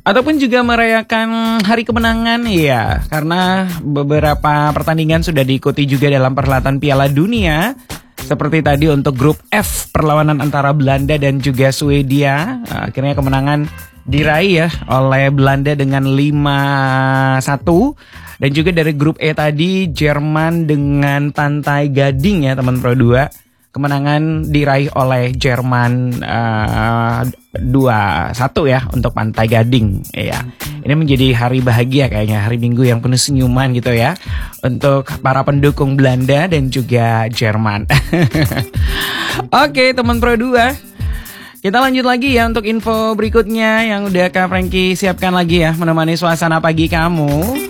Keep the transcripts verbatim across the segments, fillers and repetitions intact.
Ataupun juga merayakan hari kemenangan ya, karena beberapa pertandingan sudah diikuti juga dalam perhelatan Piala Dunia. Seperti tadi untuk grup F, perlawanan antara Belanda dan juga Swedia. Akhirnya kemenangan diraih ya oleh Belanda dengan lima satu. Dan juga dari grup E tadi, Jerman dengan Pantai Gading ya teman Pro dua. Kemenangan diraih oleh Jerman uh, dua satu ya untuk Pantai Gading ya. Ini menjadi hari bahagia kayaknya, hari Minggu yang penuh senyuman gitu ya untuk para pendukung Belanda dan juga Jerman. Oke teman Pro dua, kita lanjut lagi ya untuk info berikutnya yang udah Kak Frankie siapkan lagi ya menemani suasana pagi kamu.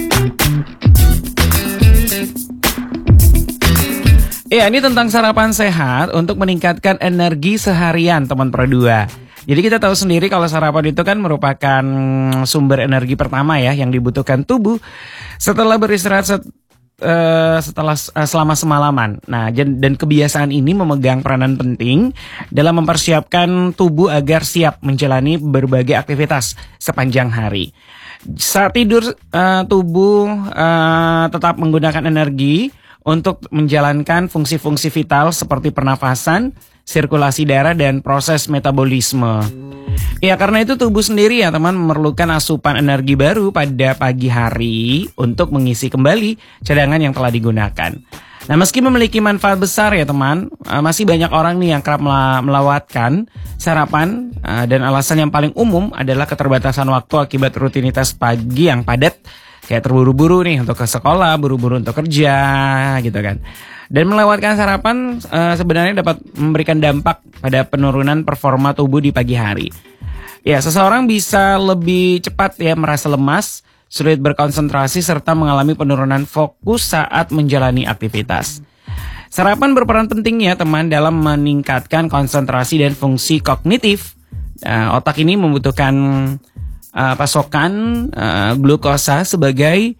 Ya, ini tentang sarapan sehat untuk meningkatkan energi seharian teman Pro dua. Jadi kita tahu sendiri kalau sarapan itu kan merupakan sumber energi pertama ya yang dibutuhkan tubuh setelah beristirahat set, uh, setelah uh, selama semalaman. Nah, dan kebiasaan ini memegang peranan penting dalam mempersiapkan tubuh agar siap menjalani berbagai aktivitas sepanjang hari. Saat tidur uh, tubuh uh, tetap menggunakan energi untuk menjalankan fungsi-fungsi vital seperti pernafasan, sirkulasi darah, dan proses metabolisme. Ya, karena itu tubuh sendiri ya teman memerlukan asupan energi baru pada pagi hari untuk mengisi kembali cadangan yang telah digunakan. Nah, meski memiliki manfaat besar ya teman, masih banyak orang nih yang kerap melewatkan sarapan, dan alasan yang paling umum adalah keterbatasan waktu akibat rutinitas pagi yang padat. Kayak terburu-buru nih untuk ke sekolah, buru-buru untuk kerja gitu kan. Dan melewatkan sarapan e, sebenarnya dapat memberikan dampak pada penurunan performa tubuh di pagi hari. Ya, seseorang bisa lebih cepat ya merasa lemas, sulit berkonsentrasi, serta mengalami penurunan fokus saat menjalani aktivitas. Sarapan berperan penting ya teman dalam meningkatkan konsentrasi dan fungsi kognitif. Nah, otak ini membutuhkan Uh, pasokan uh, glukosa sebagai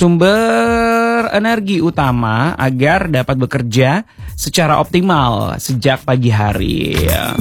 sumber energi utama agar dapat bekerja secara optimal sejak pagi hari. Ya.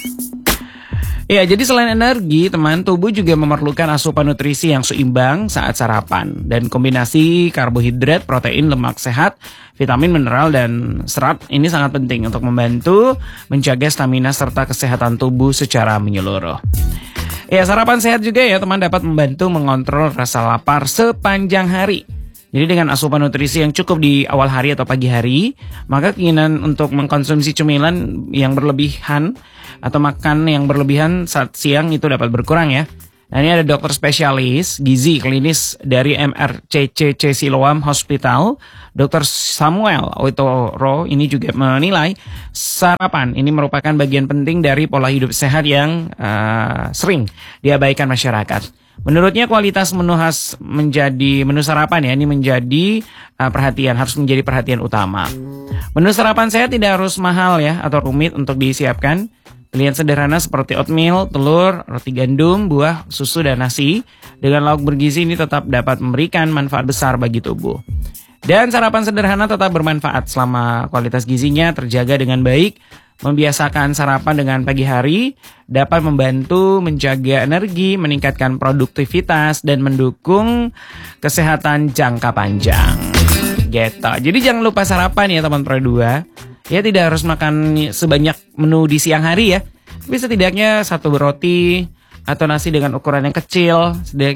Ya, jadi selain energi, teman, tubuh juga memerlukan asupan nutrisi yang seimbang saat sarapan. Dan kombinasi karbohidrat, protein, lemak sehat, vitamin, mineral, dan serat ini sangat penting untuk membantu menjaga stamina serta kesehatan tubuh secara menyeluruh. Ya, sarapan sehat juga ya teman dapat membantu mengontrol rasa lapar sepanjang hari. Jadi dengan asupan nutrisi yang cukup di awal hari atau pagi hari, maka keinginan untuk mengkonsumsi cemilan yang berlebihan atau makan yang berlebihan saat siang itu dapat berkurang ya. Nah, ini ada dokter spesialis gizi klinis dari M R C C C Siloam Hospital, dokter Samuel Oitoro, ini juga menilai sarapan ini merupakan bagian penting dari pola hidup sehat yang uh, sering diabaikan masyarakat. Menurutnya kualitas menu khas menjadi menu sarapan ya ini menjadi uh, perhatian harus menjadi perhatian utama. Menu sarapan sehat tidak harus mahal ya atau rumit untuk disiapkan. Pilihan sederhana seperti oatmeal, telur, roti gandum, buah, susu, dan nasi dengan lauk bergizi ini tetap dapat memberikan manfaat besar bagi tubuh. Dan sarapan sederhana tetap bermanfaat selama kualitas gizinya terjaga dengan baik. Membiasakan sarapan dengan pagi hari dapat membantu menjaga energi, meningkatkan produktivitas, dan mendukung kesehatan jangka panjang. Gitu. Jadi jangan lupa sarapan ya teman Pro dua. Ya, tidak harus makan sebanyak menu di siang hari ya. Tapi setidaknya satu roti atau nasi dengan ukuran yang kecil.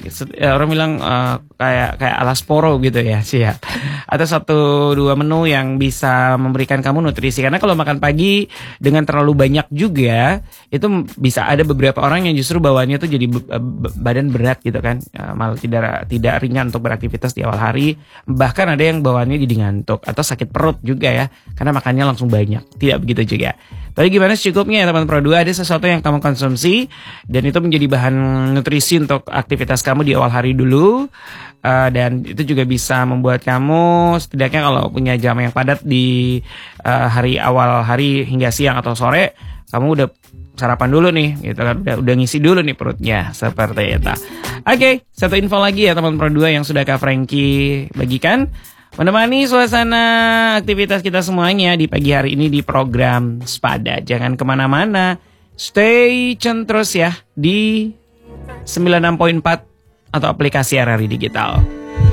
Orang bilang uh, kayak kayak alasporo gitu ya, siap. Atau satu dua menu yang bisa memberikan kamu nutrisi. Karena kalau makan pagi dengan terlalu banyak juga, itu bisa ada beberapa orang yang justru bawaannya tuh jadi badan berat gitu kan. Uh, malah tidak tidak ringan untuk beraktivitas di awal hari. Bahkan ada yang bawaannya jadi ngantuk atau sakit perut juga ya. Karena makannya langsung banyak. Tidak begitu juga. Tapi gimana secukupnya ya teman Pro dua, ada sesuatu yang kamu konsumsi dan itu menjadi bahan nutrisi untuk aktivitas kamu di awal hari dulu. Uh, dan itu juga bisa membuat kamu setidaknya kalau punya jam yang padat di uh, hari awal hari hingga siang atau sore, kamu udah sarapan dulu nih gitu kan, udah, udah ngisi dulu nih perutnya seperti itu. Oke, okay, satu info lagi ya teman Pro dua yang sudah Kak Frankie bagikan menemani suasana aktivitas kita semuanya di pagi hari ini di program Sepada. Jangan kemana-mana, stay tune terus ya di sembilan puluh enam koma empat atau aplikasi R R I Digital.